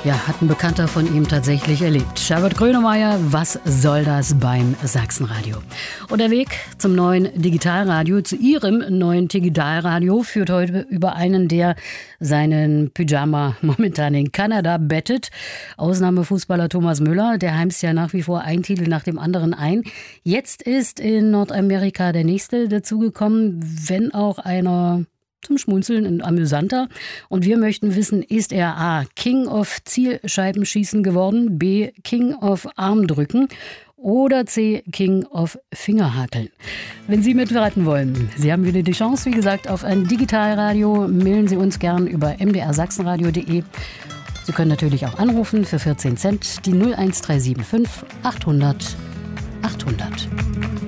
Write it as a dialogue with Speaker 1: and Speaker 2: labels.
Speaker 1: Ja, hat ein Bekannter von ihm tatsächlich erlebt. Herbert Grönemeyer, was soll das beim Sachsenradio? Und der Weg zum neuen Digitalradio, zu Ihrem neuen Digitalradio, führt heute über einen, der seinen Pyjama momentan in Kanada bettet. Ausnahmefußballer Thomas Müller, der heimst ja nach wie vor einen Titel nach dem anderen ein. Jetzt ist in Nordamerika der nächste dazugekommen, wenn auch einer zum Schmunzeln und amüsanter. Und wir möchten wissen, ist er A. King of Zielscheibenschießen geworden, B. King of Armdrücken oder C. King of Fingerhakeln? Wenn Sie mitraten wollen, Sie haben wieder die Chance, wie gesagt, auf ein Digitalradio. Mailen Sie uns gern über mdrsachsenradio.de. Sie können natürlich auch anrufen für 14 Cent, die 01375 800 800.